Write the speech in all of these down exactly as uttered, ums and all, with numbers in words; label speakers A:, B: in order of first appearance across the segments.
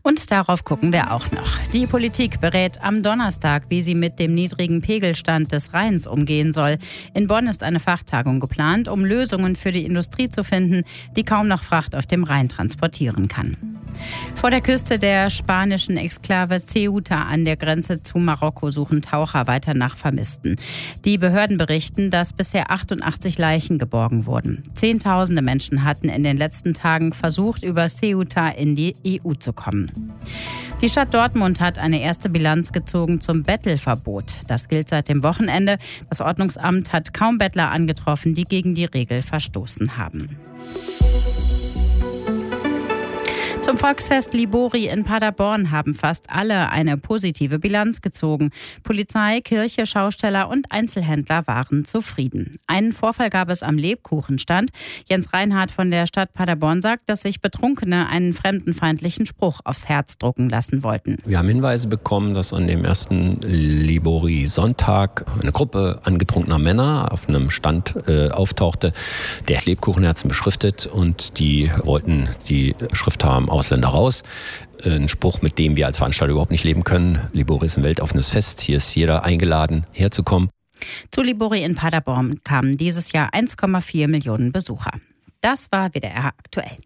A: Und darauf gucken wir auch noch. Die Politik berät am Donnerstag, wie sie mit dem niedrigen Pegelstand des Rheins umgehen soll. In Bonn ist eine Fachtagung geplant, um Lösungen für die Industrie zu finden, die kaum noch Fracht auf dem Rhein transportieren kann. Vor der Küste der spanischen Exklave Ceuta an der Grenze zu Marokko suchen Taucher weiter nach Vermissten. Die Behörden berichten, dass bisher achtundachtzig Leichen geborgen wurden. Zehntausende Menschen hatten in den letzten Tagen versucht, über Ceuta in die E U zu kommen. Die Stadt Dortmund hat eine erste Bilanz gezogen zum Bettelverbot. Das gilt seit dem Wochenende. Das Ordnungsamt hat kaum Bettler angetroffen, die gegen die Regel verstoßen haben. Zum Volksfest Libori in Paderborn haben fast alle eine positive Bilanz gezogen. Polizei, Kirche, Schausteller und Einzelhändler waren zufrieden. Einen Vorfall gab es am Lebkuchenstand. Jens Reinhardt von der Stadt Paderborn sagt, dass sich Betrunkene einen fremdenfeindlichen Spruch aufs Herz drucken lassen wollten.
B: Wir haben Hinweise bekommen, dass an dem ersten Libori-Sonntag eine Gruppe angetrunkener Männer auf einem Stand äh, auftauchte, der Lebkuchenherzen beschriftet, und die wollten die Schrift haben Ausländer raus. Ein Spruch, mit dem wir als Veranstalter überhaupt nicht leben können. Libori ist ein weltoffenes Fest. Hier ist jeder eingeladen, herzukommen.
A: Zu Libori in Paderborn kamen dieses Jahr eins Komma vier Millionen Besucher. Das war W D R aktuell.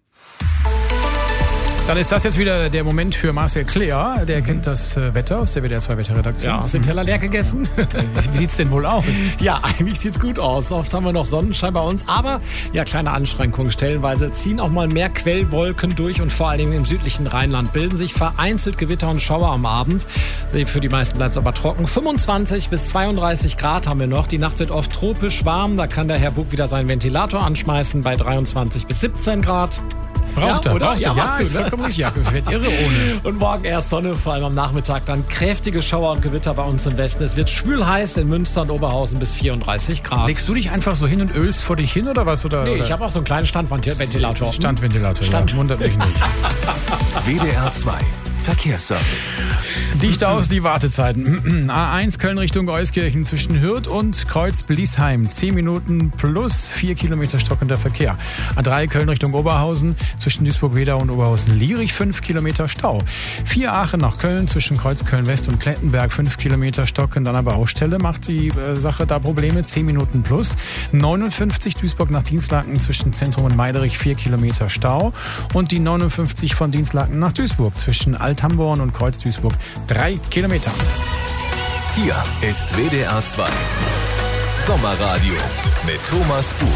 C: Dann ist das jetzt wieder der Moment für Marcel Kleer. Der kennt das Wetter aus der W D R zwei Wetterredaktion.
D: Ja, hast du den Teller leer gegessen?
C: Wie sieht's denn wohl aus?
D: Ja, eigentlich sieht's gut aus. Oft haben wir noch Sonnenschein bei uns, aber ja, kleine Anschränkungen. Stellenweise ziehen auch mal mehr Quellwolken durch, und vor allen Dingen im südlichen Rheinland bilden sich vereinzelt Gewitter und Schauer am Abend. Für die meisten bleibt es aber trocken. fünfundzwanzig bis zweiunddreißig Grad haben wir noch. Die Nacht wird oft tropisch warm. Da kann der Herr Bug wieder seinen Ventilator anschmeißen bei dreiundzwanzig bis siebzehn Grad.
C: Braucht
D: ja,
C: er,
D: oder?
C: braucht er.
D: Ja,
C: Ja,
D: du,
C: ist
D: ne?
C: vollkommen richtig. Ja, wird irre ohne.
D: Und morgen erst Sonne, vor allem am Nachmittag dann kräftige Schauer und Gewitter bei uns im Westen. Es wird schwül heiß in Münster und Oberhausen bis vierunddreißig Grad.
C: Legst du dich einfach so hin und ölst vor dich hin oder was? Oder,
D: Nee,
C: oder?
D: ich habe auch so einen kleinen Standventilator.
C: Standventilator,
D: Stand.
C: ja. Wundert mich nicht.
E: W D R zwei Verkehrsservice.
C: Dicht aus die Wartezeiten. A eins Köln Richtung Euskirchen zwischen Hürth und Kreuz-Bliesheim. zehn Minuten plus vier Kilometer stockender Verkehr. A drei Köln Richtung Oberhausen zwischen Duisburg-Wedau und Oberhausen-Lierich fünf Kilometer Stau. vier Aachen nach Köln zwischen Kreuz-Köln-West und Klettenberg fünf Kilometer stocken. Dann aber Baustelle macht die äh, Sache da Probleme. zehn Minuten plus. neunundfünfzig Duisburg nach Dienstlaken zwischen Zentrum und Meiderich vier Kilometer Stau. Und die neunundfünfzig von Dienstlaken nach Duisburg zwischen Althamborn und Kreuz-Duisburg drei Kilometer.
E: Hier ist W D R zwei Sommerradio mit Thomas Buch.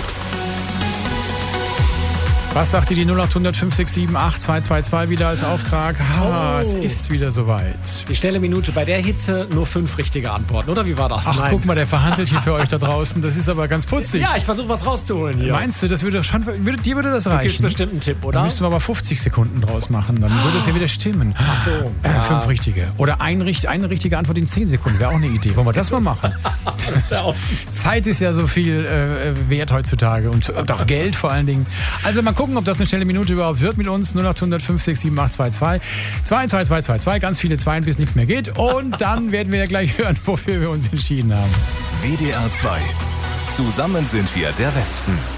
C: Was sagt ihr die null acht hundert fünf sechs sieben acht zwei zwei zwei wieder als Auftrag? Ah,
D: Oh.
C: Es ist wieder soweit.
D: Die schnelle Minute, bei der Hitze nur fünf richtige Antworten, oder wie war das?
C: Ach,
D: Nein.
C: guck mal, der verhandelt hier für euch da draußen. Das ist aber ganz putzig.
D: Ja, ich versuche was rauszuholen hier.
C: Meinst du, das würde schon, würde, dir würde das
D: Du gibst
C: reichen?
D: bestimmt einen Tipp,
C: Da
D: oder?
C: müssten wir aber fünfzig Sekunden draus machen. Dann würde es ja wieder stimmen.
D: Ach so.
C: Äh,
D: Ja.
C: Fünf richtige. Oder ein, richt- eine richtige Antwort in zehn Sekunden. Wäre auch eine Idee. Wollen wir das mal machen?
D: Ja, auch.
C: Zeit ist ja so viel äh, wert heutzutage. Und, und auch Geld vor allen Dingen. Also mal gucken, ob das eine schnelle Minute überhaupt wird mit uns. null acht hundert fünf sechs sieben acht zwei zwei. zwei zwei zwei zwei zwei. Ganz viele Zweien, bis nichts mehr geht. Und dann werden wir ja gleich hören, wofür wir uns entschieden haben.
E: W D R zwei. Zusammen sind wir der Westen.